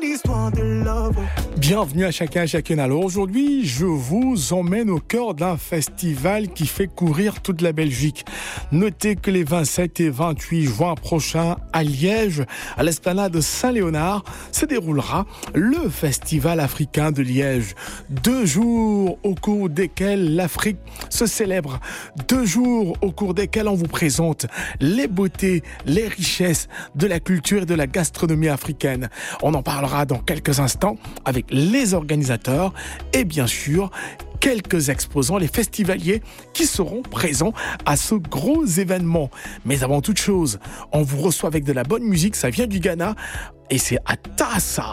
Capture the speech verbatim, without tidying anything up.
l'histoire de love. Bienvenue à chacun et chacune. Alors aujourd'hui, je vous emmène au cœur d'un festival qui fait courir toute la Belgique. Notez que les vingt-sept et vingt-huit juin prochains à Liège, à l'esplanade Saint-Léonard, se déroulera le Festival africain de Liège. Deux jours au cours desquels l'Afrique se célèbre. Deux jours au cours desquels on vous présente les beautés, les richesses de la culture et de la gastronomie africaine. On en parlera dans quelques instants avec les organisateurs et bien sûr quelques exposants, les festivaliers qui seront présents à ce gros événement. Mais avant toute chose, on vous reçoit avec de la bonne musique, ça vient du Ghana et c'est à Tassa.